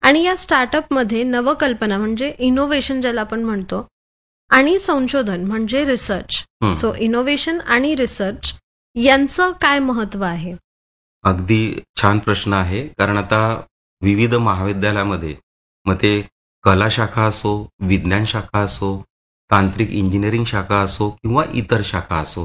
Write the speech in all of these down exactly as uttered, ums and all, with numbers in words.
आणि या स्टार्टअपमध्ये नवकल्पना म्हणजे इनोव्हेशन ज्याला आपण म्हणतो आणि संशोधन म्हणजे रिसर्च. हं. सो इनोव्हेशन आणि रिसर्च यांचं काय महत्व आहे? अगदी छान प्रश्न आहे. कारण आता विविध महाविद्यालयामध्ये मग ते कला शाखा असो, विज्ञान शाखा असो, तांत्रिक इंजिनिअरिंग शाखा असो किंवा इतर शाखा असो,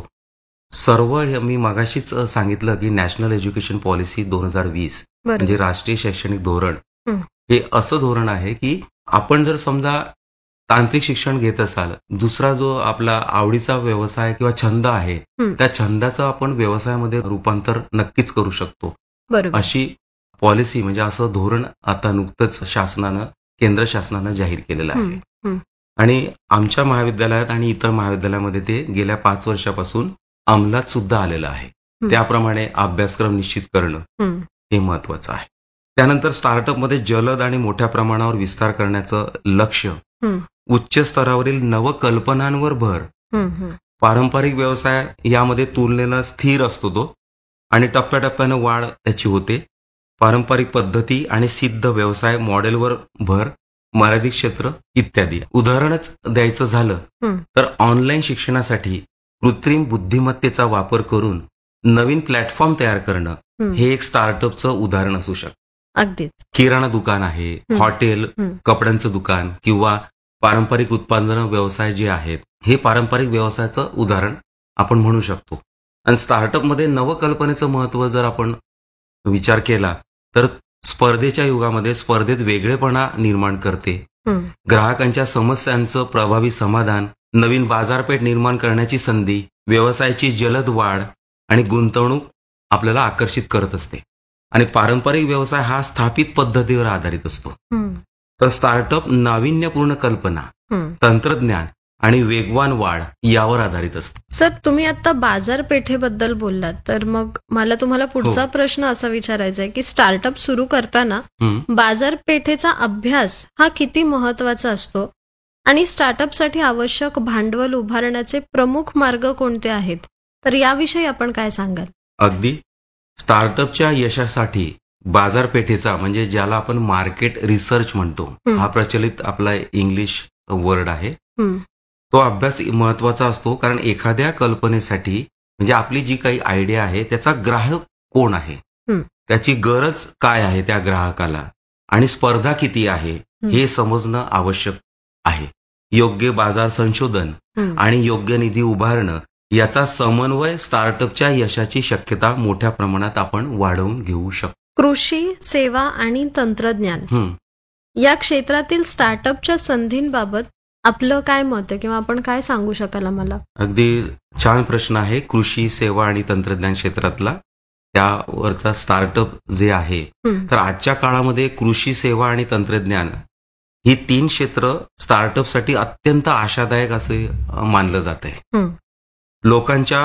सर्व हे मी मगाशीच अ, सांगितलं की नॅशनल एज्युकेशन पॉलिसी दोन हजार वीस म्हणजे बरोबर. राष्ट्रीय शैक्षणिक धोरण हं. हे असं धोरण आहे की आपण जर समजा तांत्रिक शिक्षण घेत असाल, दुसरा जो आपला आवडीचा व्यवसाय किंवा छंद आहे, हं. त्या छंदाचं आपण व्यवसायामध्ये रूपांतर नक्कीच करू शकतो. बरोबर. अशी पॉलिसी म्हणजे असं धोरण आता नुकतंच शासनानं केंद्र शासनानं जाहीर केलेलं हं, आहे. हं. आणि आमच्या महाविद्यालयात आणि इतर महाविद्यालयामध्ये ते गेल्या पाच वर्षापासून अंमलात सुद्धा आलेलं आहे. हं. त्याप्रमाणे अभ्यासक्रम निश्चित करणं हं. हे महत्वाचं आहे. त्यानंतर स्टार्टअपमध्ये जलद आणि मोठ्या प्रमाणावर विस्तार करण्याचं लक्ष्य, हं. उच्च स्तरावरील नवकल्पनांवर भर, हं, हं. पारंपरिक व्यवसाय यामध्ये तुलनेनं स्थिर असतो तो आणि टप्प्याटप्प्यानं वाढ त्याची होते. पारंपरिक पद्धती आणि सिद्ध व्यवसाय मॉडेलवर भर, मर्यादित क्षेत्र इत्यादी. उदाहरणच द्यायचं झालं हं. तर ऑनलाईन शिक्षणासाठी कृत्रिम बुद्धिमत्तेचा वापर करून नवीन प्लॅटफॉर्म तयार करणं हं. हे एक स्टार्टअपचं उदाहरण असू शकतं. अगदीच. किराणा दुकान आहे, हं. हॉटेल, हं. कपड्यांचं दुकान किंवा पारंपरिक उत्पादन व्यवसाय जे आहेत, हे पारंपरिक व्यवसायाचं उदाहरण आपण म्हणू शकतो. आणि स्टार्टअपमध्ये नवकल्पनेचं महत्त्व जर आपण विचार केला तर स्पर्धेच्या युगामध्ये स्पर्धेत वेगळेपणा निर्माण करते. हं. ग्राहकांच्या समस्यांचं प्रभावी समाधान, नवीन बाजारपेठ निर्माण करण्याची संधी, व्यवसायाची जलद वाढ आणि गुंतवणूक आपल्याला आकर्षित करत असते. आणि पारंपरिक व्यवसाय हा स्थापित पद्धतीवर आधारित असतो. हं. तर स्टार्टअप नाविन्यपूर्ण कल्पना, हं. तंत्रज्ञान आणि वेगवान वाढ यावर आधारित असते. सर, तुम्ही आता बाजारपेठेबद्दल बोललात, तर मग मला तुम्हाला पुढचा हो. प्रश्न असा विचारायचा आहे की स्टार्टअप सुरू करताना हं. बाजारपेठेचा अभ्यास हा किती महत्वाचा असतो आणि स्टार्टअपसाठी आवश्यक भांडवल उभारण्याचे प्रमुख मार्ग कोणते आहेत? तर याविषयी आपण काय सांगाल? अगदी. स्टार्टअपच्या यशासाठी बाजारपेठेचा म्हणजे ज्याला आपण मार्केट रिसर्च म्हणतो, हं. हा प्रचलित आपला इंग्लिश वर्ड आहे, हं. तो अभ्यास महत्वाचा असतो. कारण एखाद्या कल्पनेसाठी म्हणजे आपली जी काही आयडिया आहे त्याचा ग्राहक कोण आहे, हं. त्याची गरज काय आहे त्या ग्राहकाला आणि स्पर्धा किती आहे हं. हे समजणं आवश्यक आहे. योग्य बाजार संशोधन हं. आणि योग्य निधी उभारणं याचा समन्वय स्टार्टअपच्या यशाची शक्यता मोठ्या प्रमाणात आपण वाढवून घेऊ शकतो. कृषी, सेवा आणि तंत्रज्ञान हं. या क्षेत्रातील स्टार्टअपच्या संधींबाबत आपलं काय मत आहे किंवा आपण काय सांगू शकाल आम्हाला? अगदी छान प्रश्न आहे. कृषी, सेवा आणि तंत्रज्ञान क्षेत्रातला त्यावरचा स्टार्टअप जे आहे, हं. तर आजच्या काळामध्ये कृषी, सेवा आणि तंत्रज्ञान ही तीन क्षेत्र स्टार्टअपसाठी अत्यंत आशादायक असे अ, मानलं जात आहे. हं. लोकांच्या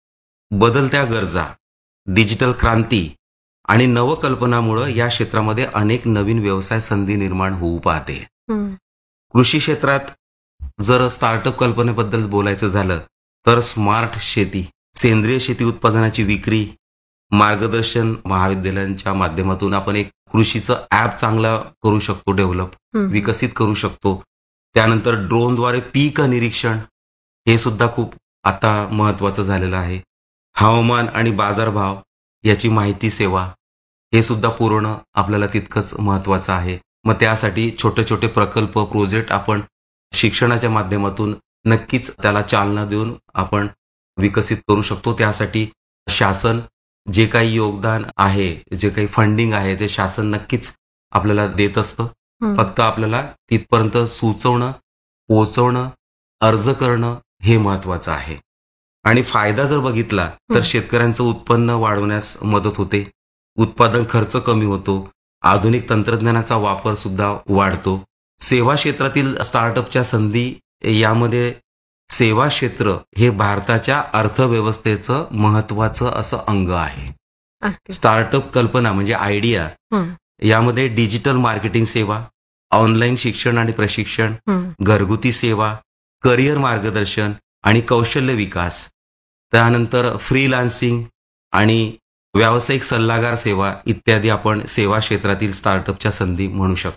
बदलत्या गरजा, डिजिटल क्रांती आणि नवकल्पनामुळं या क्षेत्रामध्ये अनेक नवीन व्यवसाय संधी निर्माण होऊ पाहते. हं. कृषी क्षेत्रात जर स्टार्टअप कल्पनेबद्दल बोलायचं झालं तर स्मार्ट शेती, सेंद्रिय शेती उत्पादनाची विक्री, मार्गदर्शन महाविद्यालयांच्या माध्यमातून आपण एक कृषीचं ॲप चांगला करू शकतो, डेव्हलप हं. विकसित करू शकतो. त्यानंतर ड्रोनद्वारे पीक निरीक्षण हे सुद्धा खूप आता महत्वाचं झालेलं आहे. हवामान आणि बाजारभाव याची माहिती सेवा हे सुद्धा पुरवणं आपल्याला तितकंच महत्वाचं आहे. मग त्यासाठी छोटे छोटे प्रकल्प, प्रोजेक्ट आपण शिक्षणाच्या माध्यमातून नक्कीच त्याला चालना देऊन आपण विकसित करू शकतो. त्यासाठी शासन जे काही योगदान आहे, जे काही फंडिंग आहे ते शासन नक्कीच आपल्याला देत असतं. हं. फक्त आपल्याला तिथपर्यंत सुचवणं, पोहोचवणं, अर्ज करणं हे महत्वाचं आहे. आणि फायदा जर बघितला तर हं. शेतकऱ्यांचं उत्पन्न वाढवण्यास मदत होते, उत्पादन खर्च कमी होतो, आधुनिक तंत्रज्ञानाचा वापर सुद्धा वाढतो. सेवा क्षेत्रातील स्टार्टअपच्या संधी यामध्ये सेवा क्षेत्र हे भारताच्या अर्थव्यवस्थेचं महत्वाचं असं अंग आहे. अगदी. स्टार्टअप कल्पना म्हणजे आयडिया हं. यामध्ये डिजिटल मार्केटिंग सेवा, ऑनलाईन शिक्षण आणि प्रशिक्षण, हं. घरगुती सेवा, करिअर मार्गदर्शन आणि कौशल्य विकास, त्यानंतर फ्रीलान्सिंग आणि व्यावसायिक सल्लागार सेवा इत्यादी आपण सेवा क्षेत्रातील स्टार्टअपच्या संधी म्हणू शकतो.